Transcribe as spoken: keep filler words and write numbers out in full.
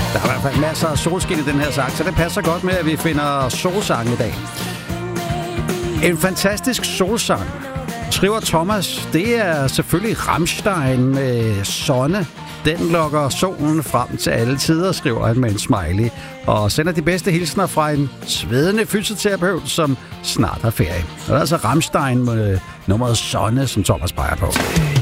Der er i hvert fald masser af solskin i den her sang, så det passer godt med, at vi finder solsang i dag. En fantastisk solsang, skriver Thomas. Det er selvfølgelig Rammstein med Sonne. Den lokker solen frem til alle tider, skriver han med en smiley. Og sender de bedste hilsner fra en svedende fysioterapeut, som snart har ferie. Og der er altså Rammstein med nummeret Sonne, som Thomas peger på.